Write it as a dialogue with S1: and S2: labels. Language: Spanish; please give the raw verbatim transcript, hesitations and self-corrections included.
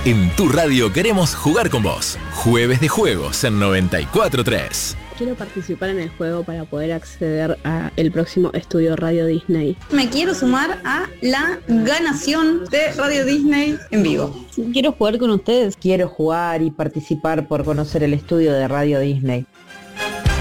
S1: En tu radio queremos jugar con vos. Jueves de Juegos en noventa y cuatro tres.
S2: Quiero participar en el juego para poder acceder a el próximo estudio Radio Disney.
S3: Me quiero sumar a la ganación de Radio Disney en vivo.
S2: Quiero jugar con ustedes.
S4: Quiero jugar y participar por conocer el estudio de Radio Disney.